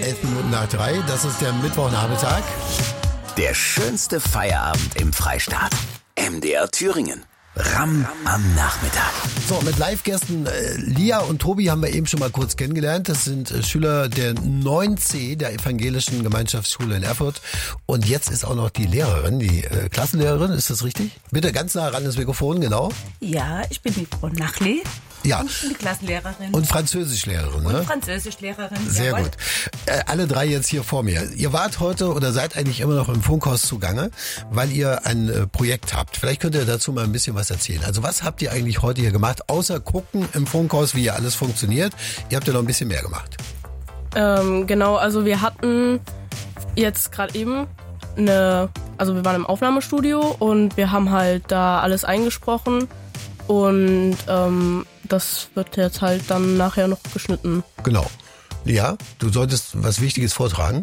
11 Minuten nach 3. Das ist der Mittwochnachmittag. Der schönste Feierabend im Freistaat. MDR Thüringen. Ramm am Nachmittag. So, mit Live-Gästen Lia und Tobi haben wir eben schon mal kurz kennengelernt. Das sind Schüler der 9C der Evangelischen Gemeinschaftsschule in Erfurt. Und jetzt ist auch noch die Lehrerin, die Klassenlehrerin, ist das richtig? Bitte ganz nah ran das Mikrofon, genau. Ja, ich bin die Frau Nachli. Ja. Und ich bin die Klassenlehrerin. Und Französischlehrerin, ne? Und Französischlehrerin. Sehr jawohl. gut. Alle drei jetzt hier vor mir. Ihr wart heute oder seid eigentlich immer noch im Funkhaus zugange, weil ihr ein Projekt habt. Vielleicht könnt ihr dazu mal ein bisschen was erzählen. Also was habt ihr eigentlich heute hier gemacht, außer gucken im Funkhaus, wie hier alles funktioniert? Ihr habt ja noch ein bisschen mehr gemacht. Genau, also wir hatten jetzt gerade eben wir waren im Aufnahmestudio und wir haben halt da alles eingesprochen und das wird jetzt halt dann nachher noch geschnitten. Genau. Ja, du solltest was Wichtiges vortragen.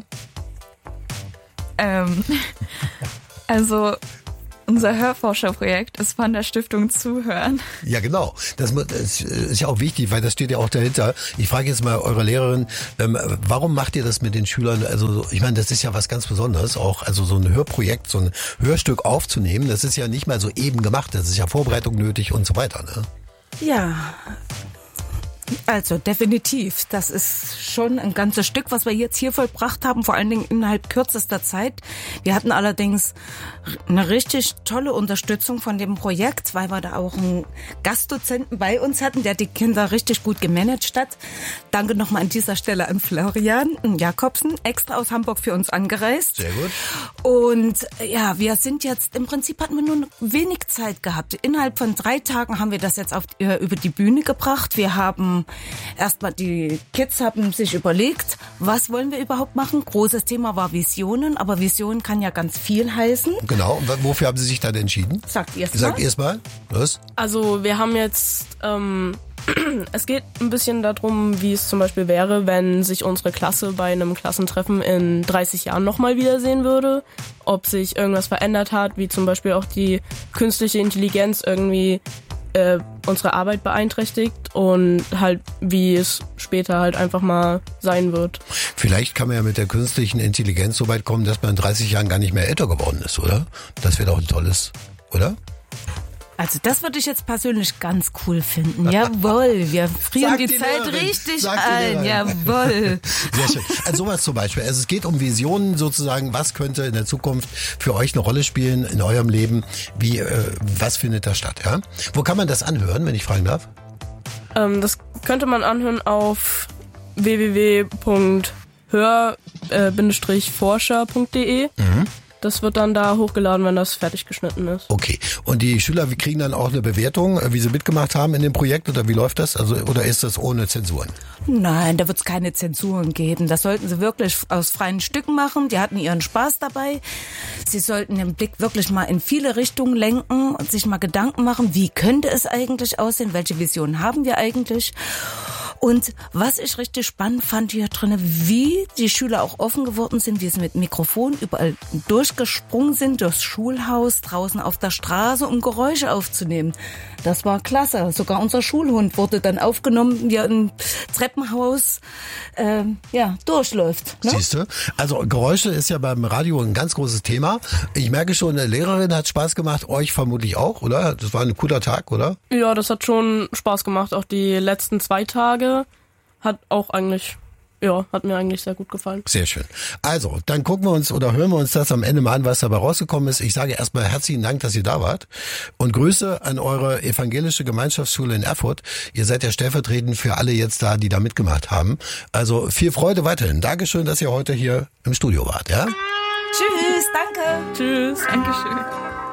Also unser Hörforscherprojekt ist von der Stiftung Zuhören. Ja, genau. Das ist ja auch wichtig, weil das steht ja auch dahinter. Ich frage jetzt mal eure Lehrerin, warum macht ihr das mit den Schülern? Also ich meine, das ist ja was ganz Besonderes, auch also so ein Hörprojekt, so ein Hörstück aufzunehmen. Das ist ja nicht mal so eben gemacht. Das ist ja Vorbereitung nötig und so weiter, ne? Ja, also definitiv. Das ist schon ein ganzes Stück, was wir jetzt hier vollbracht haben, vor allen Dingen innerhalb kürzester Zeit. Wir hatten allerdings eine richtig tolle Unterstützung von dem Projekt, weil wir da auch einen Gastdozenten bei uns hatten, der die Kinder richtig gut gemanagt hat. Danke nochmal an dieser Stelle an Florian Jakobsen, extra aus Hamburg für uns angereist. Sehr gut. Und ja, wir sind jetzt, im Prinzip hatten wir nur wenig Zeit gehabt. Innerhalb von 3 Tagen haben wir das jetzt über die Bühne gebracht. Wir haben erstmal, die Kids haben sich überlegt, was wollen wir überhaupt machen? Großes Thema war Visionen, aber Vision kann ja ganz viel heißen. Genau. Und wofür haben Sie sich dann entschieden? Sagt ihr erst mal. Was? Also wir haben jetzt, es geht ein bisschen darum, wie es zum Beispiel wäre, wenn sich unsere Klasse bei einem Klassentreffen in 30 Jahren nochmal wiedersehen würde. Ob sich irgendwas verändert hat, wie zum Beispiel auch die künstliche Intelligenz irgendwie unsere Arbeit beeinträchtigt und halt wie es später halt einfach mal sein wird. Vielleicht kann man ja mit der künstlichen Intelligenz so weit kommen, dass man in 30 Jahren gar nicht mehr älter geworden ist, oder? Das wäre doch ein tolles, oder? Also das würde ich jetzt persönlich ganz cool finden. Jawohl, wir frieren die Zeit richtig ein. Jawohl. Sehr schön. Also sowas zum Beispiel. Also es geht um Visionen sozusagen. Was könnte in der Zukunft für euch eine Rolle spielen in eurem Leben? Was findet da statt? Ja? Wo kann man das anhören, wenn ich fragen darf? Das könnte man anhören auf www.hör-forscher.de. Das wird dann da hochgeladen, wenn das fertig geschnitten ist. Okay. Und die Schüler kriegen dann auch eine Bewertung, wie sie mitgemacht haben in dem Projekt, oder wie läuft das? Also, oder ist das ohne Zensuren? Nein, da wird es keine Zensuren geben. Das sollten sie wirklich aus freien Stücken machen. Die hatten ihren Spaß dabei. Sie sollten den Blick wirklich mal in viele Richtungen lenken und sich mal Gedanken machen, wie könnte es eigentlich aussehen? Welche Visionen haben wir eigentlich? Und was ich richtig spannend fand hier drin, wie die Schüler auch offen geworden sind, wie sie mit Mikrofon überall durchgesprungen sind, durchs Schulhaus, draußen auf der Straße, um Geräusche aufzunehmen. Das war klasse. Sogar unser Schulhund wurde dann aufgenommen, wie er im Treppenhaus durchläuft. Ne? Siehst du? Also Geräusche ist ja beim Radio ein ganz großes Thema. Ich merke schon, eine Lehrerin hat Spaß gemacht, euch vermutlich auch, oder? Das war ein cooler Tag, oder? Ja, das hat schon Spaß gemacht. Auch die letzten 2 Tage hat mir eigentlich sehr gut gefallen. Sehr schön. Also, dann gucken wir uns oder hören wir uns das am Ende mal an, was dabei rausgekommen ist. Ich sage erstmal herzlichen Dank, dass ihr da wart und Grüße an eure evangelische Gemeinschaftsschule in Erfurt. Ihr seid ja stellvertretend für alle jetzt da, die da mitgemacht haben. Also viel Freude weiterhin. Dankeschön, dass ihr heute hier im Studio wart. Ja? Tschüss, danke. Tschüss. Dankeschön.